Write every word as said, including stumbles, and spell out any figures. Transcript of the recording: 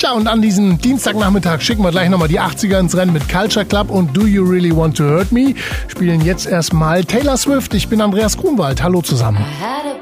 Tja, und an diesem Dienstagnachmittag schicken wir gleich nochmal die achtziger ins Rennen mit Culture Club und Do You Really Want to Hurt Me? Spielen jetzt erstmal Taylor Swift. Ich bin Andreas Grunwald. Hallo zusammen.